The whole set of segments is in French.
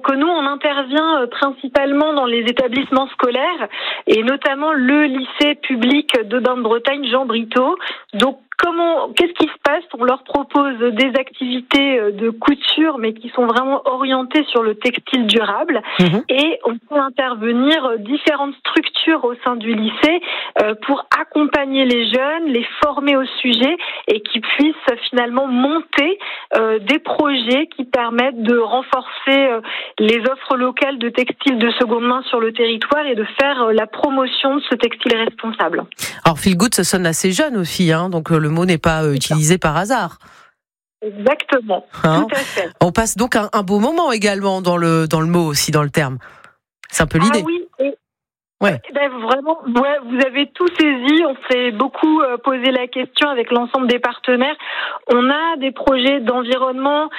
Donc nous, on intervient principalement dans les établissements scolaires et notamment le lycée public de Bain-de-Bretagne Jean Brito. Donc qu'est-ce qui se passe? On leur propose des activités de couture, mais qui sont vraiment orientées sur le textile durable. Et on peut intervenir différentes structures au sein du lycée pour accompagner les jeunes, les former au sujet et qui puissent finalement monter des projets qui permettent de renforcer les offres locales de textiles de seconde main sur le territoire et de faire la promotion de ce textile responsable. Alors Feel Good, ça sonne assez jeune aussi, hein, donc le mot n'est pas utilisé par hasard. Exactement, tout à fait. On passe donc un beau moment également dans le mot aussi, dans le terme. C'est un peu l'idée. Ah oui, vraiment, vous avez tout saisi. On s'est beaucoup posé la question avec l'ensemble des partenaires. On a des projets d'environnement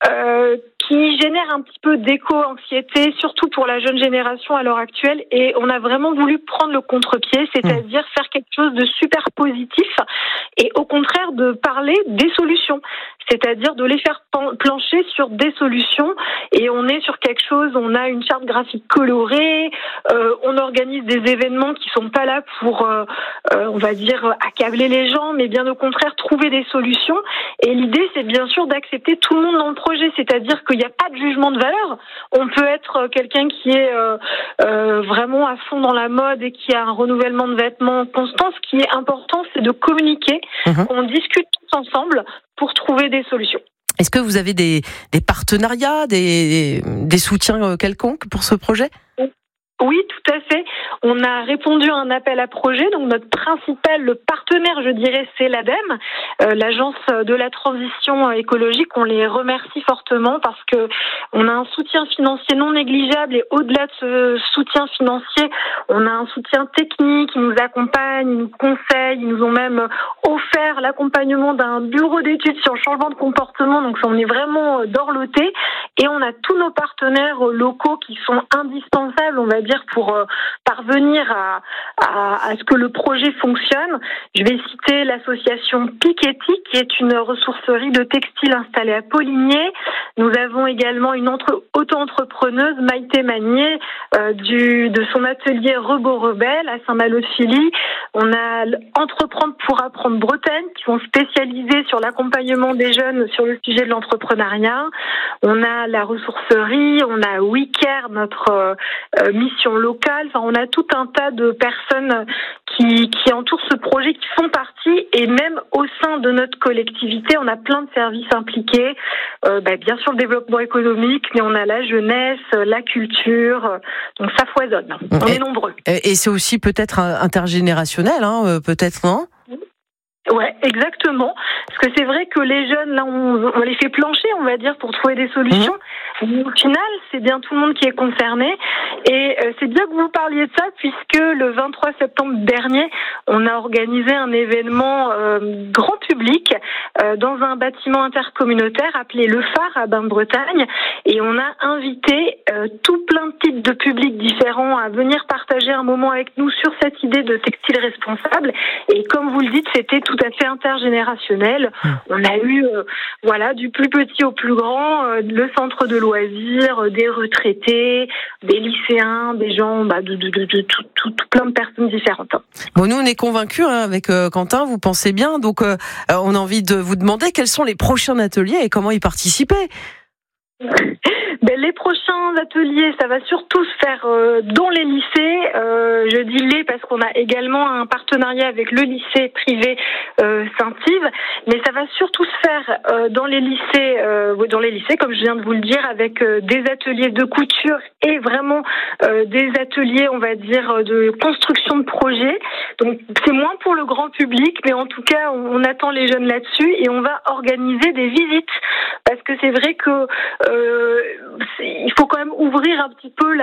qui génèrent un petit peu d'éco-anxiété, surtout pour la jeune génération à l'heure actuelle. Et on a vraiment voulu prendre le contre-pied, c'est-à-dire faire quelque chose de super positif et au contraire de parler des solutions. C'est-à-dire de les faire plancher sur des solutions. Et on est sur quelque chose, on a une charte graphique colorée, on organise des événements qui sont pas là pour, on va dire, accabler les gens, mais bien au contraire, trouver des solutions. Et l'idée, c'est bien sûr d'accepter tout le monde dans le projet, c'est-à-dire qu'il n'y a pas de jugement de valeur. On peut être quelqu'un qui est vraiment à fond dans la mode et qui a un renouvellement de vêtements constant. Ce qui est important, c'est de communiquer, qu'on discute tous ensemble pour trouver des solutions. Est-ce que vous avez des partenariats, des soutiens quelconques pour ce projet ? Oui, tout à fait. On a répondu à un appel à projet. Donc notre principal partenaire, je dirais, c'est l'ADEME, l'agence de la transition écologique. On les remercie fortement parce que on a un soutien financier non négligeable et au-delà de ce soutien financier, on a un soutien technique. Ils nous accompagnent, ils nous conseillent, ils nous ont même offert l'accompagnement d'un bureau d'études sur le changement de comportement. Donc on est vraiment dorlotés et on a tous nos partenaires locaux qui sont indispensables, on va dire, pour parvenir à ce que le projet fonctionne. Je vais citer l'association Piketty, qui est une ressourcerie de textiles installée à Poligné. Nous avons également une auto-entrepreneuse, Maïté Magnier, de son atelier Rebot Rebelle à Saint-Malo-de-Filly. On a Entreprendre pour apprendre Bretagne, qui sont spécialisés sur l'accompagnement des jeunes sur le sujet de l'entrepreneuriat. On a la ressourcerie, on a WeCare, notre mission locale. Enfin, on a tout un tas de personnes qui entourent ce projet, qui font partie, et même au sein de notre collectivité, on a plein de services impliqués. Bien sûr, le développement économique, mais on a la jeunesse, la culture, donc ça foisonne. On est nombreux. Et c'est aussi peut-être intergénérationnel, peut-être, non ? Ouais, exactement. Parce que c'est vrai que les jeunes, là, on les fait plancher, on va dire, pour trouver des solutions. Mais au final, c'est bien tout le monde qui est concerné. Et c'est bien que vous parliez de ça, puisque le 23 septembre dernier, on a organisé un événement grand public dans un bâtiment intercommunautaire appelé Le Phare à Bain-de-Bretagne. Et on a invité tout plein de types de publics différents à venir partager un moment avec nous sur cette idée de textile responsable. Et comme vous le dites, c'était tout à fait intergénérationnel. On a eu du plus petit au plus grand, le centre de loisirs, des retraités, des lycéens, des gens de tout plein de personnes différentes. Bon, nous on est convaincus avec Quentin, vous pensez bien, donc on a envie de vous demander quels sont les prochains ateliers et comment y participer. Les prochains ateliers, ça va surtout se faire dans les lycées. Je dis les parce qu'on a également un partenariat avec le lycée privé Saint-Yves, mais ça va surtout se faire dans les lycées, comme je viens de vous le dire, avec des ateliers de couture et vraiment des ateliers, on va dire, de construction de projets. Donc c'est moins pour le grand public, mais en tout cas, on attend les jeunes là-dessus et on va organiser des visites parce que c'est vrai que il faut quand même ouvrir un petit peu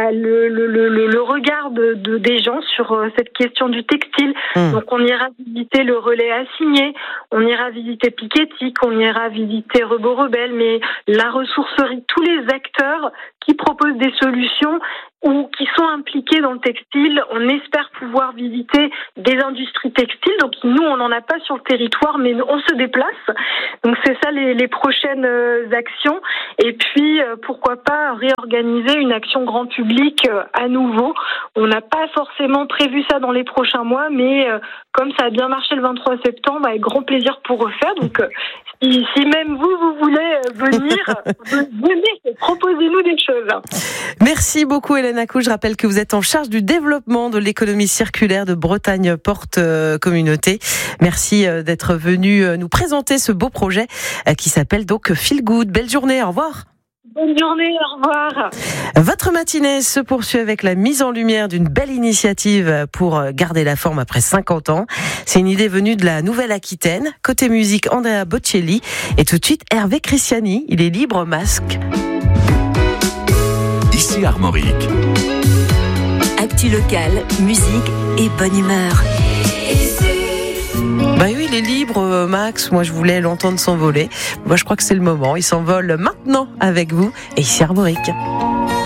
le regard des gens sur cette question du textile. Donc on ira visiter le relais assigné, on ira visiter Piketty, on ira visiter Rebot Rebelle, mais la ressourcerie, tous les acteurs qui proposent des solutions ou qui sont impliqués dans le textile. On espère pouvoir visiter des industries textiles. Donc nous, on n'en a pas sur le territoire, mais on se déplace. Donc c'est ça les prochaines actions. Et puis, pourquoi pas réorganiser une action grand public à nouveau. On n'a pas forcément prévu ça dans les prochains mois, mais comme ça a bien marché le 23 septembre, avec grand plaisir pour refaire. Donc si même vous voulez venir, venez, proposez-nous des choses. Merci beaucoup Hélène Accou. Je rappelle que vous êtes en charge du développement de l'économie circulaire de Bretagne Porte Communauté. Merci d'être venue nous présenter ce beau projet qui s'appelle donc Feel Good. Belle journée, au revoir. Bonne journée, au revoir. Votre matinée se poursuit avec la mise en lumière d'une belle initiative pour garder la forme après 50 ans. C'est une idée venue de la Nouvelle-Aquitaine. Côté musique, Andrea Bocelli. Et tout de suite, Hervé Christiani. Il est libre masque. Ici Armorique. Actu locale, musique et bonne humeur. Bah oui, il est libre, Max. Moi, je voulais l'entendre s'envoler. Moi, je crois que c'est le moment. Il s'envole maintenant avec vous. Et ici Armorique.